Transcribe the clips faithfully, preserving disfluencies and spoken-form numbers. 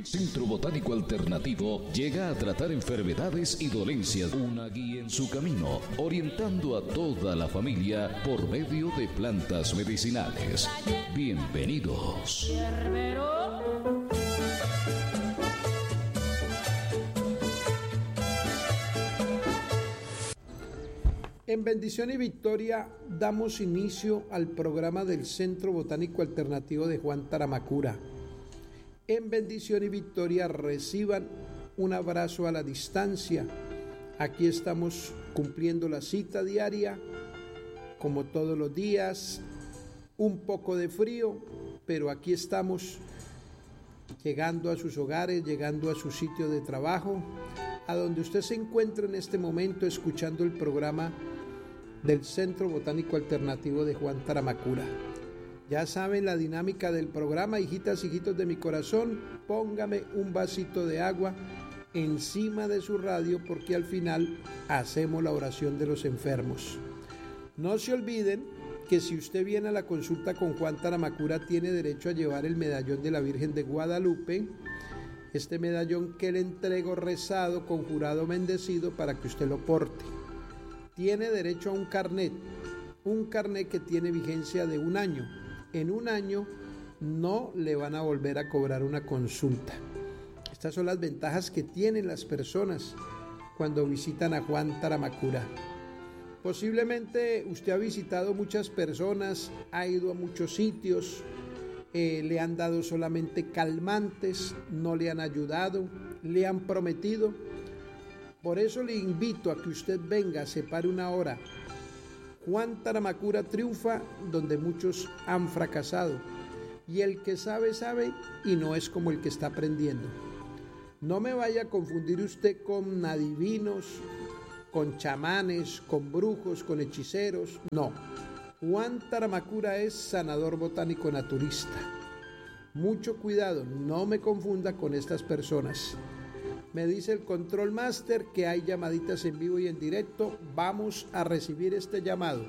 El Centro Botánico Alternativo llega a tratar enfermedades y dolencias, una guía en su camino, orientando a toda la familia por medio de plantas medicinales. Bienvenidos. En Bendición y Victoria damos inicio al programa del Centro Botánico Alternativo de Juan Taramacura. En Bendición y Victoria reciban un abrazo a la distancia. Aquí estamos cumpliendo la cita diaria, como todos los días, un poco de frío, pero aquí estamos llegando a sus hogares, llegando a su sitio de trabajo, a donde usted se encuentra en este momento escuchando el programa del Centro Botánico Alternativo de Juan Taramacura. Ya saben la dinámica del programa, hijitas, hijitos de mi corazón, póngame un vasito de agua encima de su radio porque al final hacemos la oración de los enfermos. No se olviden que si usted viene a la consulta con Juan Taramacura tiene derecho a llevar el medallón de la Virgen de Guadalupe, este medallón que le entrego rezado, conjurado, bendecido para que usted lo porte. Tiene derecho a un carnet, un carnet que tiene vigencia de un año. En un año no le van a volver a cobrar una consulta. Estas son las ventajas que tienen las personas cuando visitan a Juan Taramacura. Posiblemente usted ha visitado muchas personas, ha ido a muchos sitios, eh, le han dado solamente calmantes, no le han ayudado, le han prometido. Por eso le invito a que usted venga, separe una hora. Juan Taramacura triunfa donde muchos han fracasado. Y el que sabe, sabe y no es como el que está aprendiendo. No me vaya a confundir usted con adivinos, con chamanes, con brujos, con hechiceros. No. Juan Taramacura es sanador botánico naturista. Mucho cuidado, no me confunda con estas personas. Me dice el Control Master que hay llamaditas en vivo y en directo. Vamos a recibir este llamado.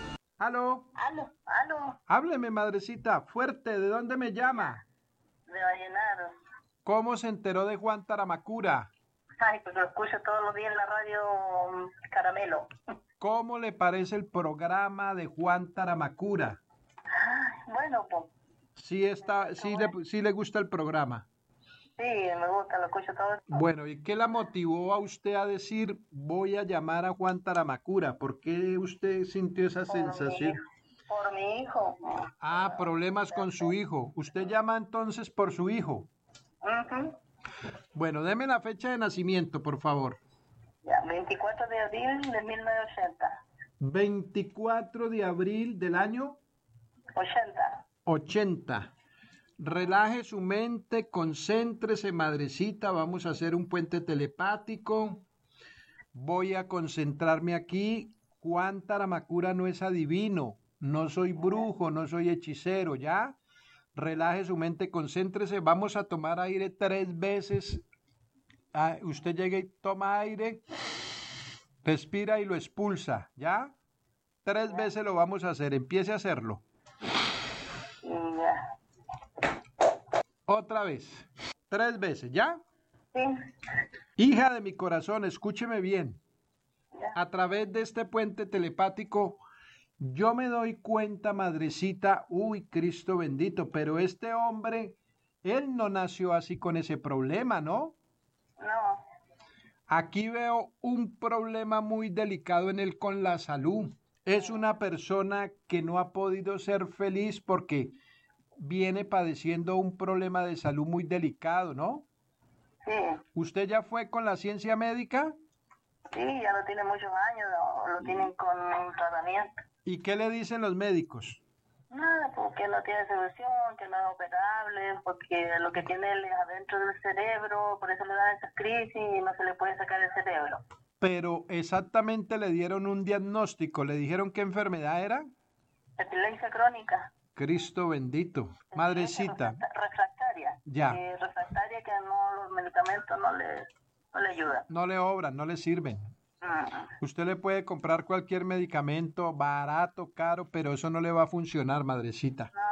¿Aló? Aló, aló. Hábleme, madrecita, fuerte. ¿De dónde me llama? De Vallenar. ¿Cómo se enteró de Juan Taramacura? Ay, pues lo escucho todos los días en la radio um, Caramelo. ¿Cómo le parece el programa de Juan Taramacura? Ay, bueno, pues. Sí, está, sí, le, sí le gusta el programa. Sí, me gusta, lo escucho todo el tiempo. Bueno, ¿y qué la motivó a usted a decir voy a llamar a Juan Taramacura? ¿Por qué usted sintió esa Por sensación? Mi, por mi hijo. Ah, problemas con su hijo. ¿Usted llama entonces por su hijo? Uh-huh. Bueno, deme la fecha de nacimiento, por favor. Ya, veinticuatro de abril de mil novecientos ochenta. veinticuatro de abril del año ochenta. ochenta. Relaje su mente, concéntrese, madrecita, vamos a hacer un puente telepático. Voy a concentrarme aquí. Juan Taramacura no es adivino, no soy brujo, no soy hechicero, ¿ya? Relaje su mente, concéntrese, vamos a tomar aire tres veces. Ah, usted llega y toma aire, respira y lo expulsa, ¿ya? Tres veces lo vamos a hacer, empiece a hacerlo. Ya. Otra vez, tres veces, ¿ya? Sí. Hija de mi corazón, escúcheme bien. Ya. A través de este puente telepático, yo me doy cuenta, madrecita, uy, Cristo bendito, pero este hombre, él no nació así con ese problema, ¿no? No. Aquí veo un problema muy delicado en él con la salud. Es una persona que no ha podido ser feliz porque viene padeciendo un problema de salud muy delicado, ¿no? Sí. ¿Usted ya fue con la ciencia médica? Sí, ya lo tiene muchos años, lo, lo tienen con un tratamiento. ¿Y qué le dicen los médicos? Nada, porque no tiene solución, que no es operable, porque lo que tiene él es adentro del cerebro, por eso le dan esas crisis y no se le puede sacar el cerebro. Pero exactamente le dieron un diagnóstico, le dijeron qué enfermedad era. Epilepsia crónica. Cristo bendito. Madrecita. Refractaria. Ya. Eh, refractaria que no, los medicamentos no le, no le ayudan. No le obran, no le sirven. Uh-uh. Usted le puede comprar cualquier medicamento, barato, caro, pero eso no le va a funcionar, madrecita. No,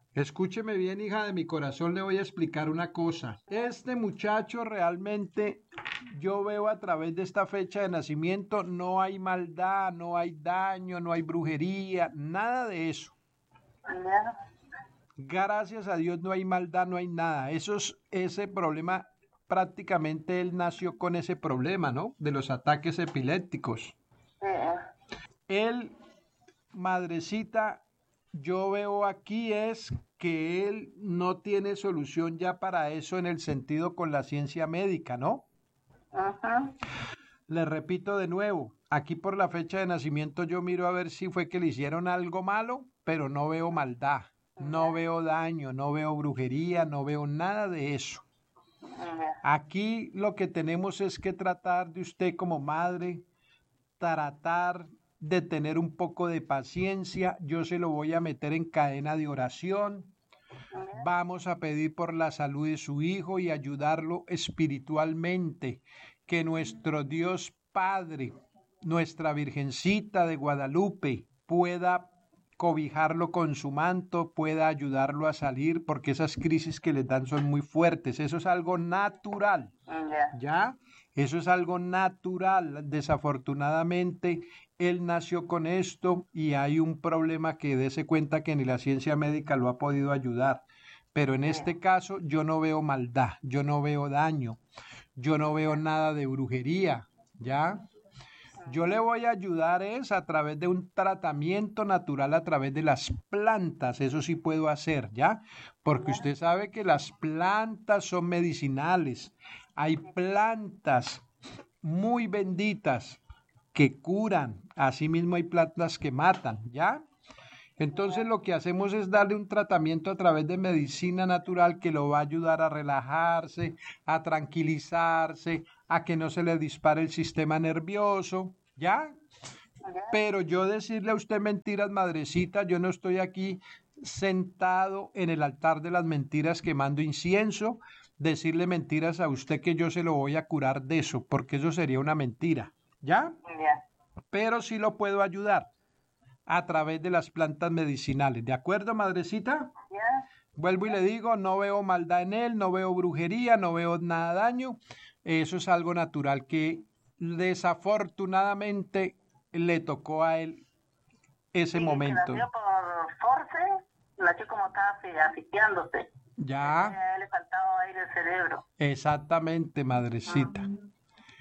Escúcheme bien, hija de mi corazón, le voy a explicar una cosa. Este muchacho realmente, yo veo a través de esta fecha de nacimiento, no hay maldad, no hay daño, no hay brujería, nada de eso. Ya. Gracias a Dios no hay maldad, no hay nada. Eso es, ese problema, prácticamente él nació con ese problema, ¿no? De los ataques epilépticos. Sí. Él, madrecita, yo veo aquí es que él no tiene solución ya para eso en el sentido con la ciencia médica, ¿no? Ajá. Le repito de nuevo, aquí por la fecha de nacimiento yo miro a ver si fue que le hicieron algo malo, pero no veo maldad, no veo daño, no veo brujería, no veo nada de eso. Aquí lo que tenemos es que tratar de usted como madre, tratar de tener un poco de paciencia. Yo se lo voy a meter en cadena de oración. Vamos a pedir por la salud de su hijo y ayudarlo espiritualmente. Que nuestro Dios Padre, nuestra Virgencita de Guadalupe, pueda cobijarlo con su manto, pueda ayudarlo a salir, porque esas crisis que le dan son muy fuertes. Eso es algo natural. ¿Ya? Eso es algo natural. Desafortunadamente, él nació con esto y hay un problema que dése cuenta que ni la ciencia médica lo ha podido ayudar. Pero en este caso yo no veo maldad, yo no veo daño, yo no veo nada de brujería, ¿ya? Yo le voy a ayudar es a través de un tratamiento natural a través de las plantas, eso sí puedo hacer, ¿ya? Porque usted sabe que las plantas son medicinales. Hay plantas muy benditas que curan, asimismo hay plantas que matan, ¿ya? Entonces lo que hacemos es darle un tratamiento a través de medicina natural que lo va a ayudar a relajarse, a tranquilizarse, a que no se le dispare el sistema nervioso, ¿ya? Pero yo decirle a usted mentiras, madrecita, yo no estoy aquí sentado en el altar de las mentiras quemando incienso, decirle mentiras a usted que yo se lo voy a curar de eso, porque eso sería una mentira, ¿ya? Pero sí lo puedo ayudar a través de las plantas medicinales, ¿de acuerdo, madrecita? Vuelvo y le digo, no veo maldad en él, no veo brujería, no veo nada daño, eso es algo natural que desafortunadamente le tocó a él ese sí, momento. Nació por force, nació como estaba asfixiándose. Ya. A él le faltaba aire al cerebro. Exactamente, madrecita. Uh-huh.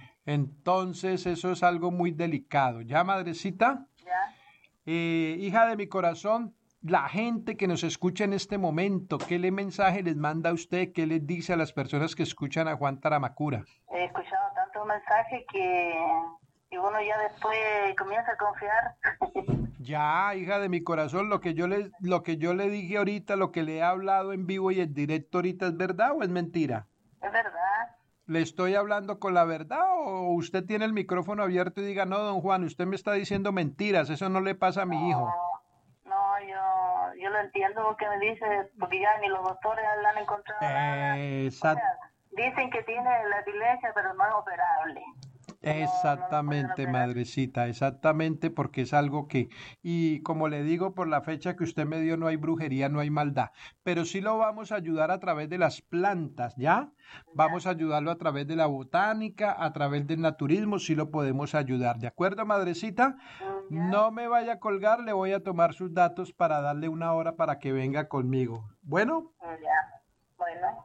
Entonces eso es algo muy delicado. ¿Ya, madrecita? Ya. Eh, hija de mi corazón, la gente que nos escucha en este momento, ¿qué le mensaje les manda a usted? ¿Qué les dice a las personas que escuchan a Juan Taramacura? He escuchado tantos mensajes que, que uno ya después comienza a confiar. Ya, hija de mi corazón, lo que yo le, lo que yo le dije ahorita, lo que le he hablado en vivo y en directo ahorita, ¿es verdad o es mentira? Es verdad. ¿Le estoy hablando con la verdad o usted tiene el micrófono abierto y diga, no, don Juan, usted me está diciendo mentiras, eso no le pasa a mi no, hijo? No, yo, yo lo entiendo lo que me dice, porque ya ni los doctores le han encontrado nada. Exacto. O sea, dicen que tiene la epilepsia, pero no es operable. Exactamente, no, no madrecita, exactamente, porque es algo que, y como le digo, por la fecha que usted me dio, no hay brujería, no hay maldad, pero sí lo vamos a ayudar a través de las plantas, ¿ya? Vamos a ayudarlo a través de la botánica, a través del naturismo, sí lo podemos ayudar, ¿de acuerdo, madrecita? ¿Ya? No me vaya a colgar, le voy a tomar sus datos para darle una hora para que venga conmigo, ¿bueno? Ya, bueno.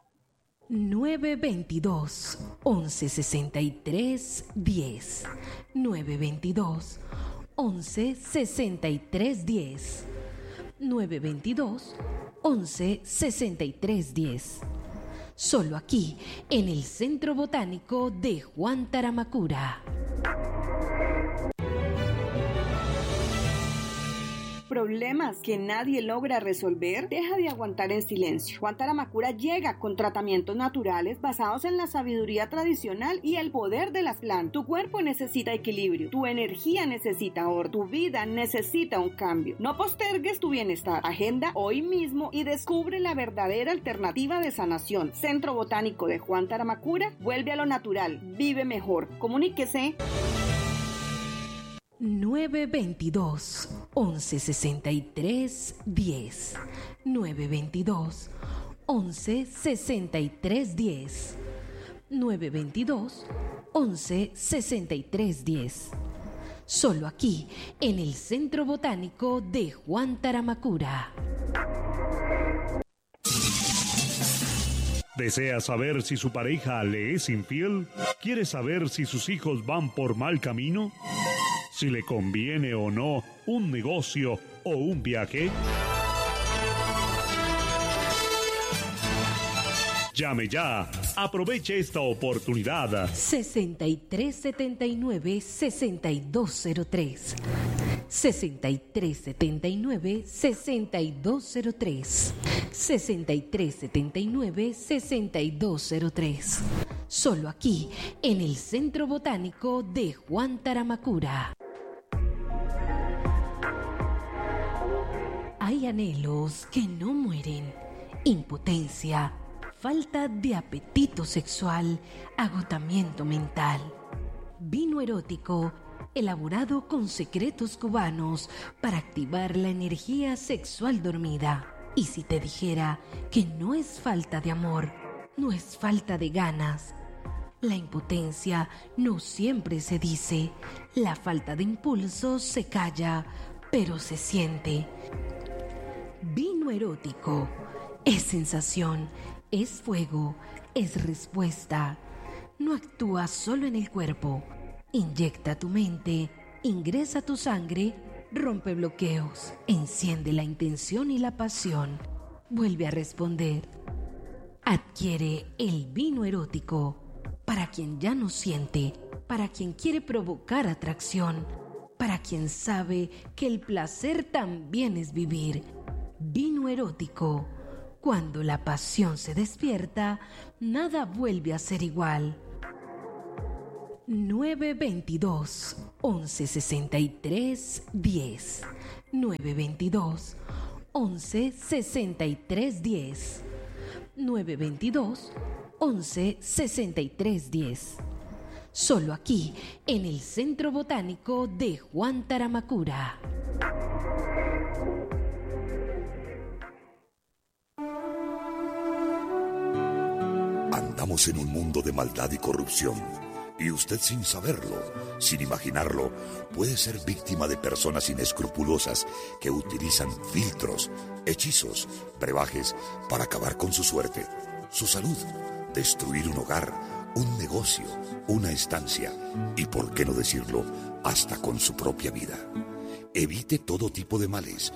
nueve veintidós, once sesenta y tres, diez. nueve veintidós, once sesenta y tres, diez. nueve veintidós, once sesenta y tres, diez. Solo aquí, en el Centro Botánico de Juan Taramacura. Problemas que nadie logra resolver, deja de aguantar en silencio. Juan Taramacura llega con tratamientos naturales basados en la sabiduría tradicional y el poder de las plantas. Tu cuerpo necesita equilibrio, tu energía necesita orden, tu vida necesita un cambio. No postergues tu bienestar. Agenda hoy mismo y descubre la verdadera alternativa de sanación. Centro Botánico de Juan Taramacura, vuelve a lo natural, vive mejor. Comuníquese. nueve dos dos, once sesenta y tres, diez. nueve dos dos, once sesenta y tres, diez. nueve dos dos, once sesenta y tres, diez. Solo aquí, en el Centro Botánico de Juan Taramacura. ¿Desea saber si su pareja le es infiel? ¿Quiere saber si sus hijos van por mal camino? ¿Si le conviene o no un negocio o un viaje? Llame ya. Aproveche esta oportunidad. sesenta y tres setenta y nueve, sesenta y dos cero tres. sesenta y tres setenta y nueve, sesenta y dos cero tres. sesenta y tres setenta y nueve, sesenta y dos cero tres. Solo aquí, en el Centro Botánico de Juan Taramacura. Hay anhelos que no mueren. Impotencia, falta de apetito sexual, agotamiento mental. Vino erótico, elaborado con secretos cubanos para activar la energía sexual dormida. Y si te dijera que no es falta de amor, no es falta de ganas. La impotencia no siempre se dice, la falta de impulso se calla, pero se siente. Vino erótico es sensación, es fuego, es respuesta. No actúa solo en el cuerpo. Inyecta tu mente, ingresa tu sangre, rompe bloqueos, enciende la intención y la pasión. Vuelve a responder. Adquiere el vino erótico para quien ya no siente, para quien quiere provocar atracción, para quien sabe que el placer también es vivir. Vino erótico. Cuando la pasión se despierta, nada vuelve a ser igual. nueve dos dos, once sesenta y tres, diez. nueve dos dos, once sesenta y tres, diez. nueve dos dos, once sesenta y tres, diez. Solo aquí, en el Centro Botánico de Juan Taramacura. Andamos en un mundo de maldad y corrupción, y usted sin saberlo, sin imaginarlo, puede ser víctima de personas inescrupulosas que utilizan filtros, hechizos, brebajes para acabar con su suerte, su salud, destruir un hogar, un negocio, una estancia y, por qué no decirlo, hasta con su propia vida. Evite todo tipo de males.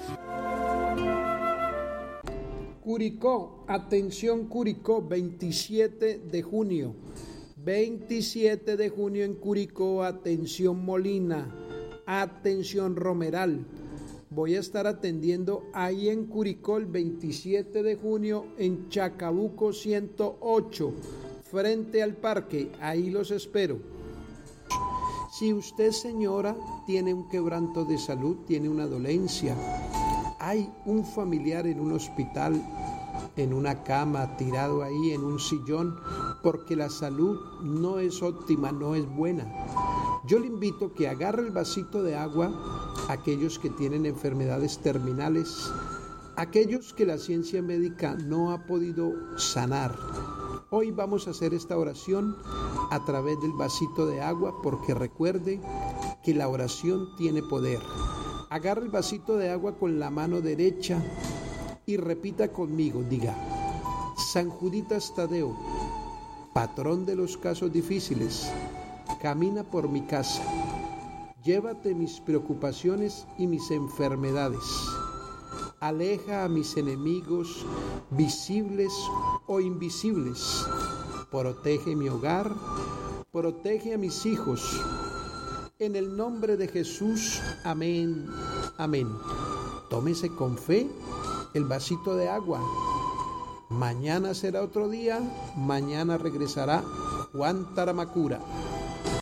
Curicó, atención Curicó, veintisiete de junio. veintisiete de junio en Curicó, atención Molina, atención Romeral. Voy a estar atendiendo ahí en Curicó el veintisiete de junio en Chacabuco ciento ocho, frente al parque. Ahí los espero. Si usted, señora, tiene un quebranto de salud, tiene una dolencia, hay un familiar en un hospital, en una cama, tirado ahí en un sillón, porque la salud no es óptima, no es buena, yo le invito a que agarre el vasito de agua, aquellos que tienen enfermedades terminales, aquellos que la ciencia médica no ha podido sanar. Hoy vamos a hacer esta oración a través del vasito de agua, porque recuerde que la oración tiene poder. Agarra el vasito de agua con la mano derecha y repita conmigo, diga: San Juditas Tadeo, patrón de los casos difíciles, camina por mi casa, llévate mis preocupaciones y mis enfermedades, aleja a mis enemigos visibles o invisibles, protege mi hogar, protege a mis hijos. En el nombre de Jesús, amén, amén. Tómese con fe el vasito de agua. Mañana será otro día, mañana regresará Juan Taramacura.